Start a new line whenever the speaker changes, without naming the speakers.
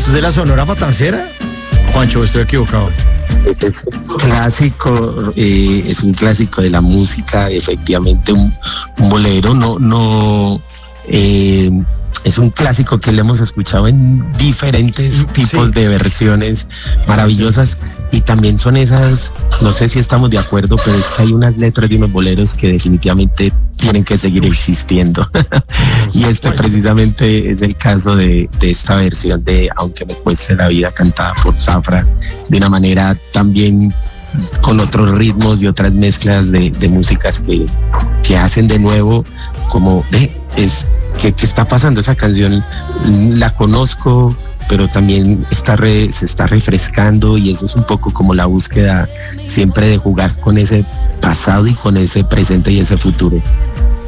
¿Esto es de la Sonora Matancera? Juancho, estoy equivocado.
Es un clásico de la música, efectivamente un bolero, es un clásico que le hemos escuchado en diferentes tipos de versiones maravillosas, y también son esas, no sé si estamos de acuerdo, pero es que hay unas letras de unos boleros que definitivamente tienen que seguir existiendo. Y este precisamente es el caso de esta versión de Aunque me cueste la vida, cantada por Zafra, de una manera también con otros ritmos y otras mezclas de músicas que hacen de nuevo como ¿qué está pasando? Esa canción la conozco, pero también se está refrescando, y eso es un poco como la búsqueda siempre de jugar con ese pasado y con ese presente y ese futuro.